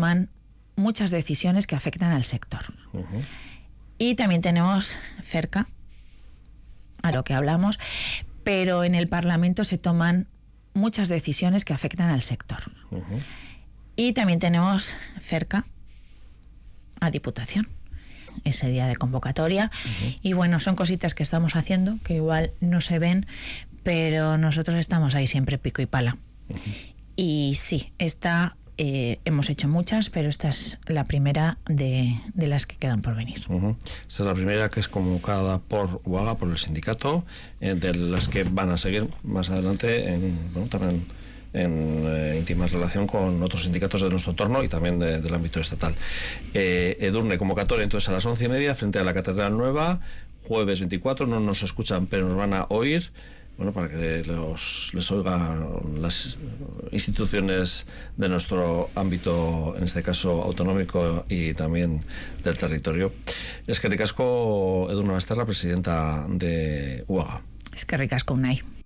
toman muchas decisiones que afectan al sector. Y también tenemos cerca a lo que hablamos, pero en el Parlamento se toman muchas decisiones que afectan al sector. Y también tenemos cerca a Diputación, ese día de convocatoria. Y bueno, son cositas que estamos haciendo, que igual no se ven, pero nosotros estamos ahí siempre pico y pala. Y sí, hemos hecho muchas, pero esta es la primera de las que quedan por venir. Esta es la primera, que es convocada por UAGA, por el sindicato, de las que van a seguir más adelante también en íntima relación con otros sindicatos de nuestro entorno y también del ámbito estatal. Edurne, convocatoria entonces a las 11:30 frente a la Catedral Nueva, jueves 24, no nos escuchan pero nos van a oír. Bueno, para que les oigan las instituciones de nuestro ámbito, en este caso autonómico y también del territorio. Eskerrik asko, Edurne Basterra, presidenta de UAGA. Eskerrik asko, Unai.